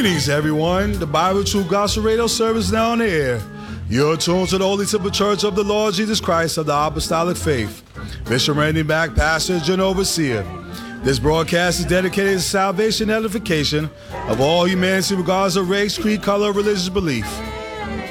Greetings, everyone. The Bible True Gospel Radio service now on the air. You're tuned to the Holy Temple Church of the Lord Jesus Christ of the Apostolic Faith. Bishop Randy Mack, Pastor and General Overseer. This broadcast is dedicated to salvation and edification of all humanity regardless of race, creed, color, or religious belief.